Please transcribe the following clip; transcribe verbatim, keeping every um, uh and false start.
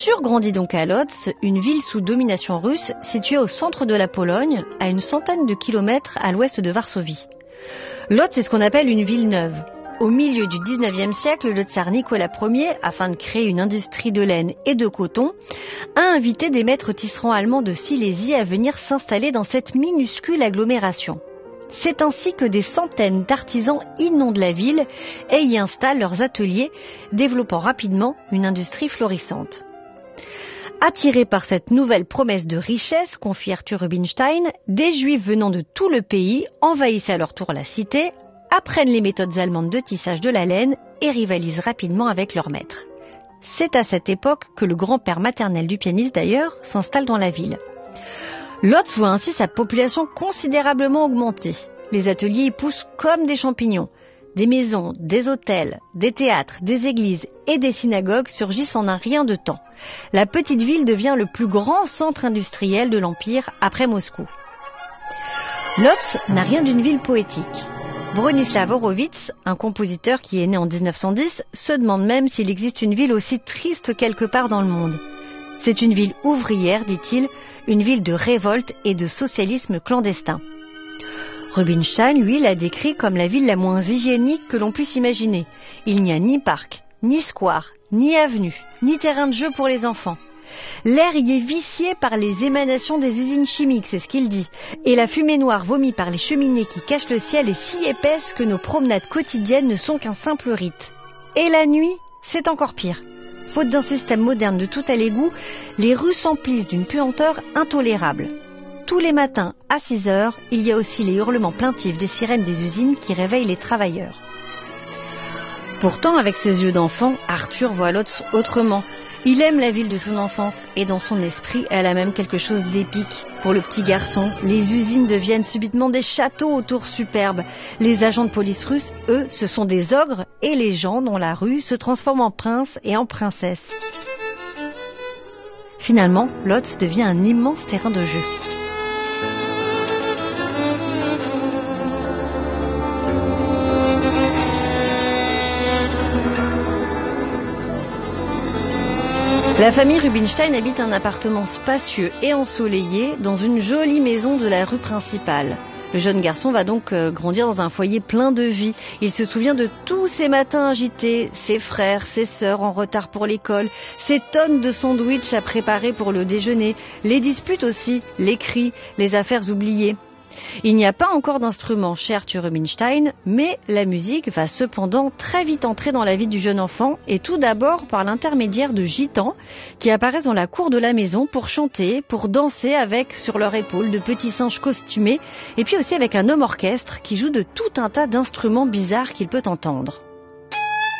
Arthur grandit donc à Lodz, une ville sous domination russe située au centre de la Pologne, à une centaine de kilomètres à l'ouest de Varsovie. Lodz est ce qu'on appelle une ville neuve. Au milieu du dix-neuvième siècle, le tsar Nicolas Ier, afin de créer une industrie de laine et de coton, a invité des maîtres tisserands allemands de Silésie à venir s'installer dans cette minuscule agglomération. C'est ainsi que des centaines d'artisans inondent la ville et y installent leurs ateliers, développant rapidement une industrie florissante. Attirés par cette nouvelle promesse de richesse, confie Arthur Rubinstein, des Juifs venant de tout le pays envahissent à leur tour la cité, apprennent les méthodes allemandes de tissage de la laine et rivalisent rapidement avec leurs maîtres. C'est à cette époque que le grand-père maternel du pianiste d'ailleurs s'installe dans la ville. Lodz voit ainsi sa population considérablement augmenter. Les ateliers y poussent comme des champignons. Des maisons, des hôtels, des théâtres, des églises et des synagogues surgissent en un rien de temps. La petite ville devient le plus grand centre industriel de l'Empire après Moscou. Lodz n'a rien d'une ville poétique. Bronislaw Horowitz, un compositeur qui est né en dix-neuf cent dix, se demande même s'il existe une ville aussi triste quelque part dans le monde. C'est une ville ouvrière, dit-il, une ville de révolte et de socialisme clandestin. Rubinstein, lui, l'a décrit comme la ville la moins hygiénique que l'on puisse imaginer. Il n'y a ni parc, ni square, ni avenue, ni terrain de jeu pour les enfants. L'air y est vicié par les émanations des usines chimiques, c'est ce qu'il dit. Et la fumée noire vomie par les cheminées qui cachent le ciel est si épaisse que nos promenades quotidiennes ne sont qu'un simple rite. Et la nuit, c'est encore pire. Faute d'un système moderne de tout à l'égout, les rues s'emplissent d'une puanteur intolérable. Tous les matins, à six heures, il y a aussi les hurlements plaintifs des sirènes des usines qui réveillent les travailleurs. Pourtant, avec ses yeux d'enfant, Arthur voit Lodz autrement. Il aime la ville de son enfance et dans son esprit, elle a même quelque chose d'épique. Pour le petit garçon, les usines deviennent subitement des châteaux aux tours superbes. Les agents de police russes, eux, ce sont des ogres et les gens dans la rue se transforment en princes et en princesses. Finalement, Lodz devient un immense terrain de jeu. La famille Rubinstein habite un appartement spacieux et ensoleillé dans une jolie maison de la rue principale. Le jeune garçon va donc grandir dans un foyer plein de vie. Il se souvient de tous ses matins agités, ses frères, ses sœurs en retard pour l'école, ses tonnes de sandwichs à préparer pour le déjeuner, les disputes aussi, les cris, les affaires oubliées. Il n'y a pas encore d'instrument chez Arthur Rubinstein, mais la musique va cependant très vite entrer dans la vie du jeune enfant, et tout d'abord par l'intermédiaire de gitans qui apparaissent dans la cour de la maison pour chanter, pour danser avec sur leur épaule de petits singes costumés, et puis aussi avec un homme orchestre qui joue de tout un tas d'instruments bizarres qu'il peut entendre.